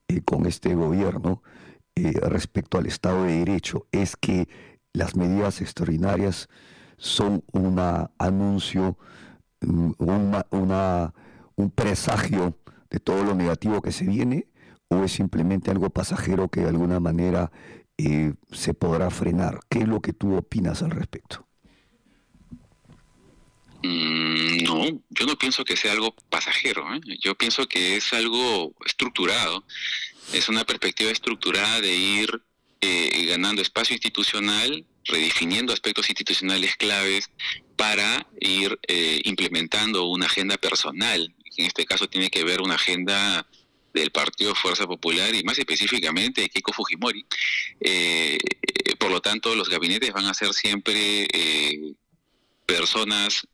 con este gobierno respecto al Estado de Derecho es que las medidas extraordinarias son un anuncio, un presagio de todo lo negativo que se viene, o es simplemente algo pasajero que de alguna manera se podrá frenar. ¿Qué es lo que tú opinas al respecto? No, yo no pienso que sea algo pasajero, ¿eh? Yo pienso que es algo estructurado, es una perspectiva estructurada de ir ganando espacio institucional, redefiniendo aspectos institucionales claves para ir implementando una agenda personal. En este caso tiene que ver una agenda del Partido Fuerza Popular y más específicamente de Keiko Fujimori. Por lo tanto, los gabinetes van a ser siempre personas,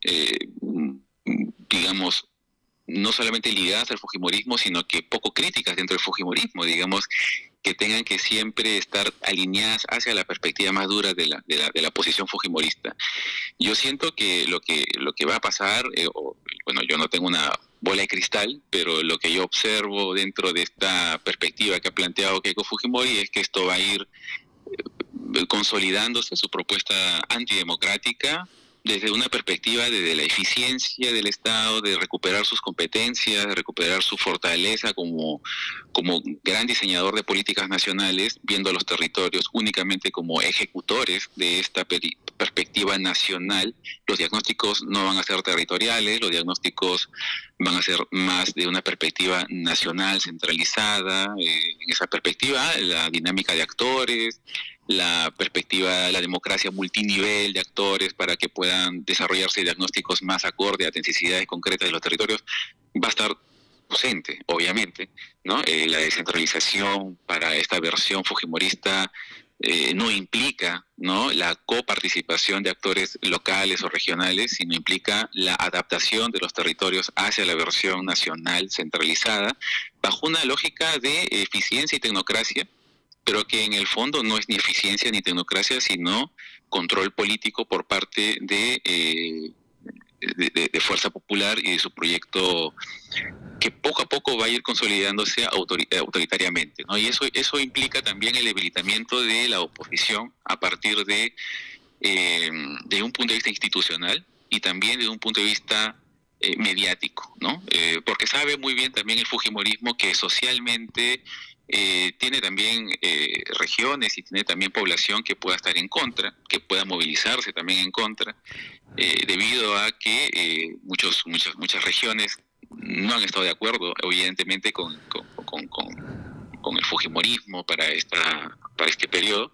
digamos, no solamente ligadas al fujimorismo, sino que poco críticas dentro del fujimorismo, digamos, que tengan que siempre estar alineadas hacia la perspectiva más dura de la posición fujimorista. Yo siento que lo que va a pasar, bueno, yo no tengo una bola de cristal, pero lo que yo observo dentro de esta perspectiva que ha planteado Keiko Fujimori es que esto va a ir consolidándose, su propuesta antidemocrática, desde una perspectiva de la eficiencia del Estado, de recuperar sus competencias, de recuperar su fortaleza como gran diseñador de políticas nacionales, viendo a los territorios únicamente como ejecutores de esta perspectiva nacional. Los diagnósticos no van a ser territoriales, los diagnósticos van a ser más de una perspectiva nacional, centralizada. En esa perspectiva, la dinámica de actores, la perspectiva de la democracia multinivel de actores para que puedan desarrollarse diagnósticos más acorde a necesidades concretas de los territorios, va a estar ausente, obviamente, ¿no? La descentralización para esta versión fujimorista no implica, ¿no?, la coparticipación de actores locales o regionales, sino implica la adaptación de los territorios hacia la versión nacional centralizada, bajo una lógica de eficiencia y tecnocracia, pero que en el fondo no es ni eficiencia ni tecnocracia, sino control político por parte de Fuerza Popular y de su proyecto que poco a poco va a ir consolidándose autoritariamente, ¿no? Y eso implica también el debilitamiento de la oposición a partir de un punto de vista institucional y también de un punto de vista mediático, ¿no? Porque sabe muy bien también el fujimorismo que socialmente tiene también regiones y tiene también población que pueda estar en contra, que pueda movilizarse también en contra, debido a que muchas regiones no han estado de acuerdo, evidentemente, con el fujimorismo para este periodo.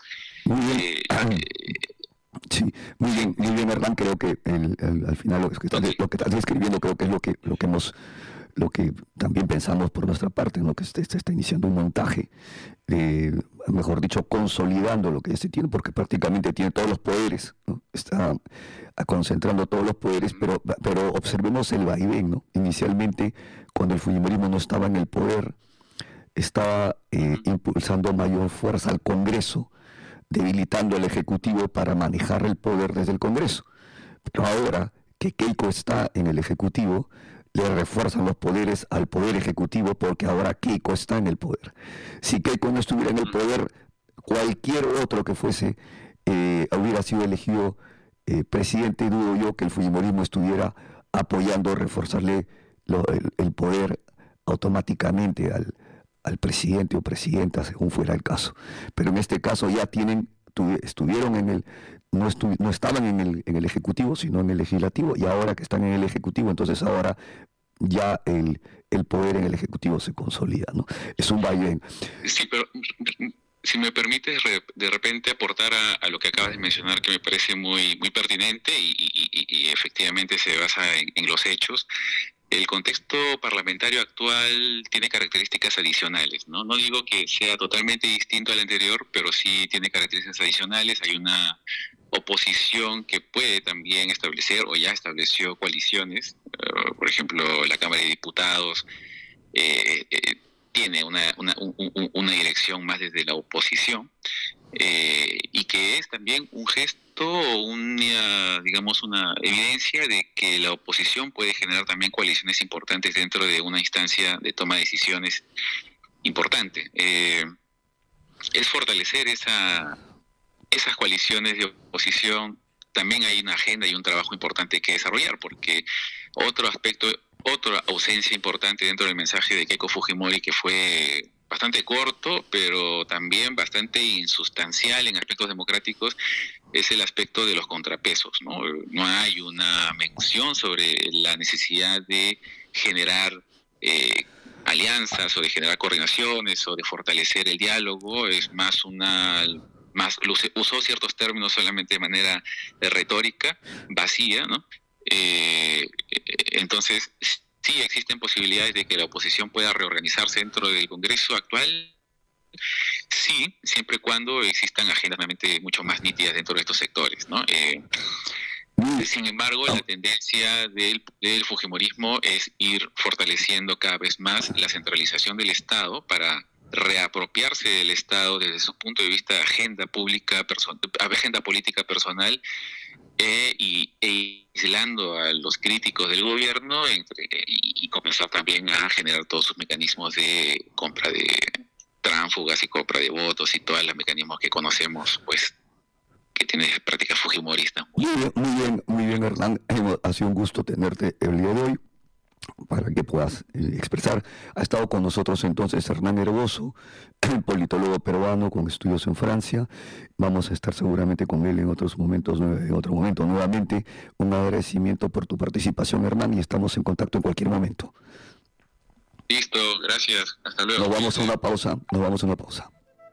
Sí, muy bien, Hernán. Creo que al final lo que estás describiendo creo que es lo que también pensamos por nuestra parte, ¿no? Que se está iniciando un montaje, mejor dicho, consolidando lo que ya se tiene, porque prácticamente tiene todos los poderes, ¿no? Está concentrando todos los poderes, pero observemos el vaivén, ¿no? Inicialmente, cuando el fujimorismo no estaba en el poder, estaba impulsando mayor fuerza al Congreso, debilitando al Ejecutivo para manejar el poder desde el Congreso. Pero ahora que Keiko está en el Ejecutivo, le refuerzan los poderes al Poder Ejecutivo, porque ahora Keiko está en el poder. Si Keiko no estuviera en el poder, cualquier otro que fuese hubiera sido elegido presidente. Dudo yo que el fujimorismo estuviera apoyando, reforzarle el poder automáticamente al presidente o presidenta, según fuera el caso. Pero en este caso ya estuvieron no estaban en el Ejecutivo, sino en el Legislativo, y ahora que están en el Ejecutivo, entonces ahora ya el poder en el Ejecutivo se consolida, ¿no? Es un vaivén. Sí, pero si me permites de repente aportar a lo que acabas de mencionar, que me parece muy, muy pertinente y efectivamente se basa en los hechos. El contexto parlamentario actual tiene características adicionales, ¿no? No digo que sea totalmente distinto al anterior, pero sí tiene características adicionales. Hay una oposición que puede también establecer o ya estableció coaliciones. Por ejemplo, la Cámara de Diputados tiene una dirección más desde la oposición, y que es también un gesto o una evidencia de que la oposición puede generar también coaliciones importantes dentro de una instancia de toma de decisiones importante. Es fortalecer esas coaliciones de oposición. También hay una agenda y un trabajo importante que desarrollar, porque otro aspecto, otra ausencia importante dentro del mensaje de Keiko Fujimori, que fue bastante corto, pero también bastante insustancial en aspectos democráticos, es el aspecto de los contrapesos, ¿no? No hay una mención sobre la necesidad de generar alianzas o de generar coordinaciones o de fortalecer el diálogo. Es más usó ciertos términos solamente de manera retórica, vacía, ¿no? Entonces, sí existen posibilidades de que la oposición pueda reorganizarse dentro del Congreso actual. Sí, siempre y cuando existan agendas realmente mucho más nítidas dentro de estos sectores, ¿no? Sin embargo, la tendencia del fujimorismo es ir fortaleciendo cada vez más la centralización del Estado para reapropiarse del Estado desde su punto de vista de agenda política personal, y aislando a los críticos del gobierno y comenzar también a generar todos sus mecanismos de compra de tránsfugas y compra de votos y todos los mecanismos que conocemos, pues, que tiene prácticas fujimoristas. Muy bien, Hernán. Ha sido un gusto tenerte el día de hoy para que puedas expresar. Ha estado con nosotros entonces Hernán Herboso, politólogo peruano con estudios en Francia. Vamos a estar seguramente con él en otro momento. Nuevamente, un agradecimiento por tu participación, Hernán, y estamos en contacto en cualquier momento. Listo, gracias. Hasta luego. Nos vamos a una pausa.